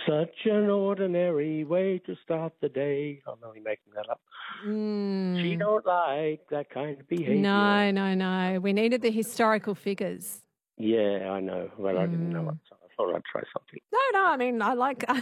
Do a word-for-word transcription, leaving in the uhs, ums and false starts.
Such an ordinary way to start the day. I'm only making that up. Mm. She don't like that kind of behaviour. No, no, no. We needed the historical figures. Yeah, I know. Well, I didn't know Mm. it, so I thought I'd try something. No, no, I mean, I like